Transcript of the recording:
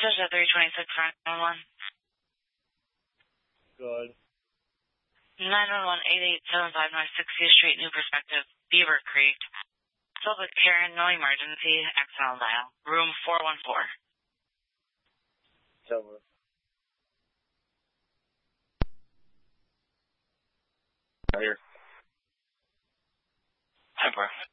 Patricia 326 911. Good. 911-8875 North 60th Street, New Perspective, Beaver Creek. Public Karen, no emergency, XL dial. Room 414. Over. Here. Temper.